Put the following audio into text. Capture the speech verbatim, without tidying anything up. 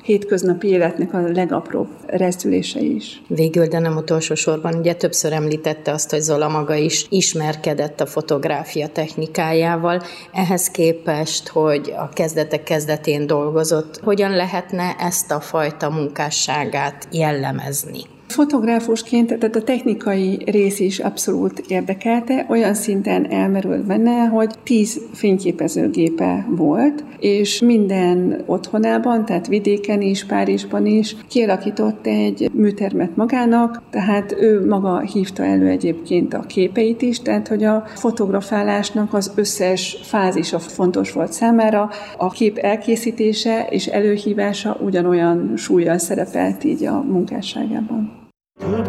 hétköznapi életnek a legapróbb rezdülései is. Végül, de nem utolsó sorban, ugye többször említette azt, hogy Zola maga is ismerkedett a fotográfia technikájával. Ehhez képest, hogy a kezdetek kezdetén dolgozott, hogyan lehetne ezt a fajta munkásságát jellemezni? Fotográfusként, tehát a technikai rész is abszolút érdekelte, olyan szinten elmerült benne, hogy tíz fényképezőgépe volt, és minden otthonában, tehát vidéken is, Párizsban is kialakított egy műtermet magának, tehát ő maga hívta elő egyébként a képeit is, tehát hogy a fotografálásnak az összes fázisa fontos volt számára, a kép elkészítése és előhívása ugyanolyan súllyal szerepelt így a munkásságában.